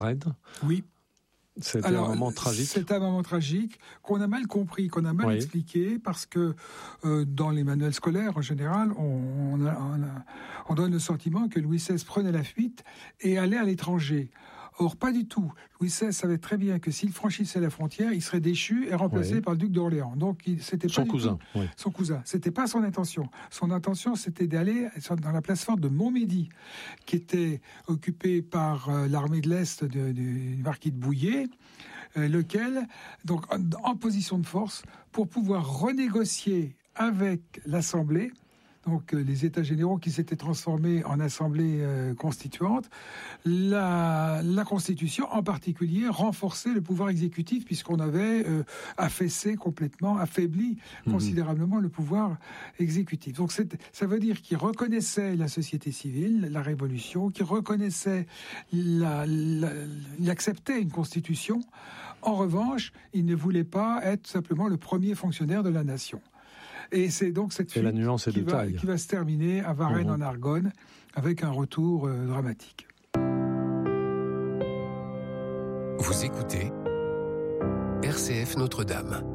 Rennes. Oui. C'était un moment tragique. C'est un moment tragique qu'on a mal compris, qu'on a mal expliqué, parce que dans les manuels scolaires, en général, on donne le sentiment que Louis XVI prenait la fuite et allait à l'étranger. Or, pas du tout. Louis XVI savait très bien que s'il franchissait la frontière, il serait déchu et remplacé par le duc d'Orléans. Donc, c'était pas son cousin. C'était pas son intention. Son intention, c'était d'aller dans la place forte de Montmédy, qui était occupée par l'armée de l'Est du marquis de Bouillé, lequel, donc, en position de force, pour pouvoir renégocier avec l'Assemblée, donc les États généraux qui s'étaient transformés en assemblée constituante, la Constitution en particulier renforçait le pouvoir exécutif puisqu'on avait affaibli considérablement le pouvoir exécutif. Donc ça veut dire qu'il reconnaissait la société civile, la révolution, qu'il reconnaissait, il acceptait une Constitution. En revanche, il ne voulait pas être simplement le premier fonctionnaire de la nation. Et c'est donc cette fuite qui va se terminer à Varennes en Argonne avec un retour dramatique. Vous écoutez RCF Notre-Dame.